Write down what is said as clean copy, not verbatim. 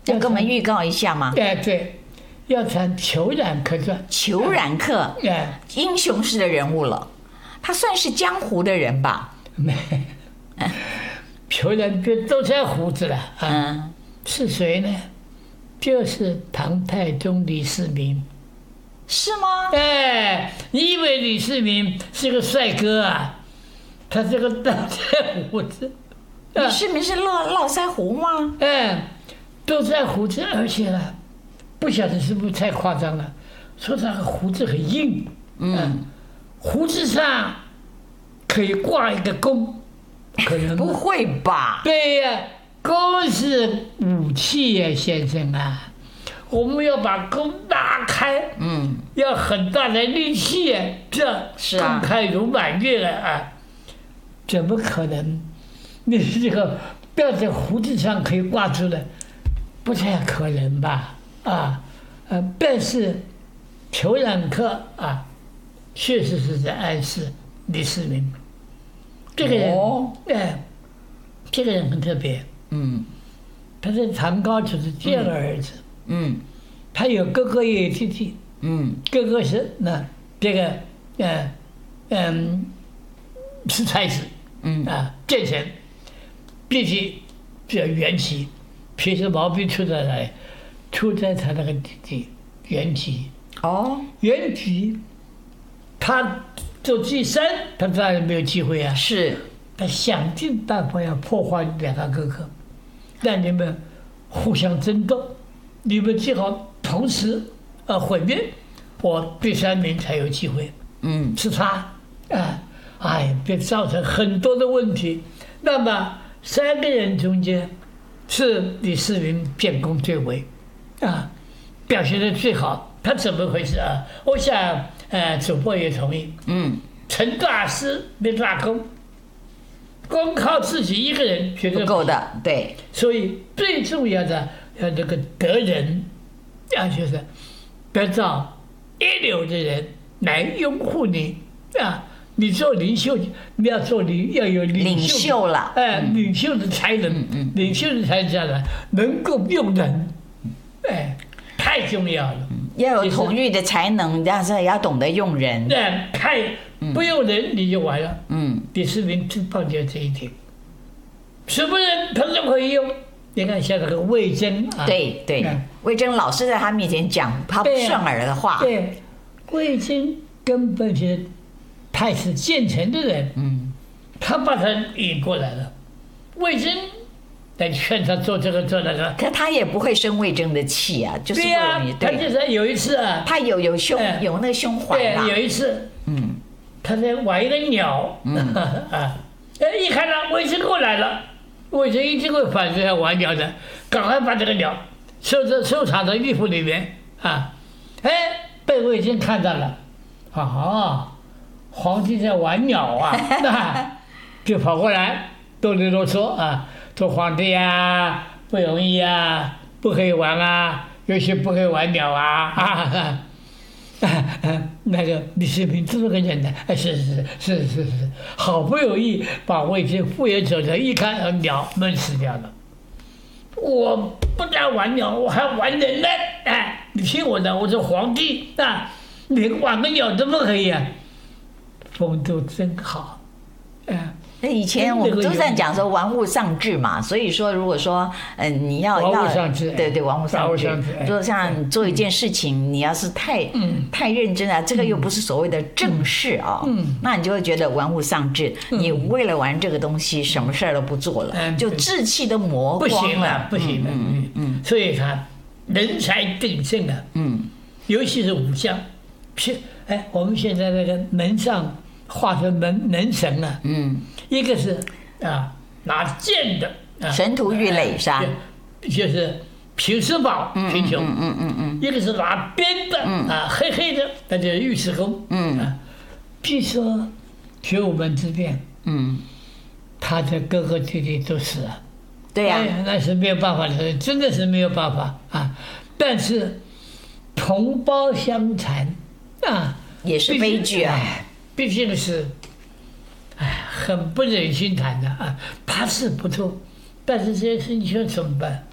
要跟我们预告一下吗？ 对，要传裘冉客传。 裘冉客，英雄式的人物了，他算是江湖的人吧？ 没，裘冉客都穿胡子了啊。是谁呢？就是唐太宗李世民。 是吗？ 你以为李世民是个帅哥啊？他这个络腮胡子。 李世民是络腮胡吗？ 都在胡子，而且呢，不晓得是不是太夸张了，说他的胡子很硬，胡子上可以挂一个弓，可能不会吧？ 对呀，弓是武器呀，先生啊，我们要把弓拉开，要很大的力气呀，这弓开如满月了啊，怎么可能？你这个吊在胡子上可以挂住的，不太可能吧？但是裘冉客啊，确实是在暗示李世民。这个人，这个人很特别。他是唐高祖的第二个儿子。他有哥哥也有弟弟。哥哥是这个是才子。建成。弟弟叫袁吉，平时毛病出在哪里？出在他那个弟弟袁吉。袁吉，他做第三，他当然没有机会啊。 是， 他想尽办法要破坏两个哥哥，让你们互相争斗，你们最好同时毁灭，我第三名才有机会。是他别造成很多的问题。那么3个人中间，是李世民建功最伟，表现的最好。他怎么回事啊？我想，主播也同意。成大事没大功，光靠自己一个人绝对不够的。对， 所以最重要的要这个得人，就是得到一流的人来拥护你你做领袖，你要有领袖了， 领袖的才能，领袖的才能能够用人，太重要了。 要有统御的才能，但是也要懂得用人。 不用人你就完了。李世民最棒就这一点，什么人他都可以用。你看像那个魏征对，魏征老是在他面前讲他不顺耳的话。 对，魏征根本是太是建成的人，他把他引过来了。魏征来劝他做这个做那个， 可他也不会生魏征的气啊，就是不容易。 他就是有一次他有那个胸怀啦。 有一次，他在玩一个鸟，一看到魏征过来了，魏征一定会反对他玩鸟的，赶快把这个鸟收藏在衣服里面被魏征看到了，皇帝在玩鸟就跑过来啰里啰嗦说皇帝不容易不可以玩尤其不可以玩鸟那个李世民这么个人呢，是，好不容易把魏征复原走了，一看鸟闷死掉了。我不但玩鸟，我还玩人呢！你听我的，我是皇帝你玩个鸟怎么可以风度真好， 那以前我们都在讲说玩物丧志嘛，所以说如果说你要玩物丧志， 对，玩物丧志。说像你做一件事情，你要是太认真这个又不是所谓的正事那你就会觉得玩物丧志。你为了玩这个东西，什么事儿都不做了，就志气都磨光了， 不行了。所以他人才鼎盛尤其是武将，我们现在那个门上画成门神一个是拿剑的神荼玉垒是吧？ 就是平时宝贫穷，一个是拿鞭的黑黑的，那就是尉迟恭据说玄武门之变他的哥哥弟弟都死了。 对呀， 那是没有办法的，真的是没有办法但是同胞相残也是悲剧毕竟是很不忍心谈的他是不错，但是这些事情怎么办？